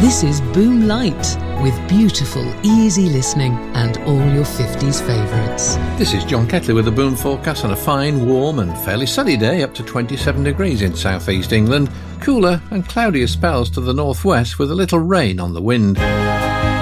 This is Boom Light, with beautiful, easy listening and all your 50s favourites. This is John Ketley with the Boom forecast on a fine, warm and fairly sunny day up to 27 degrees in south-east England. Cooler and cloudier spells to the northwest with a little rain on the wind.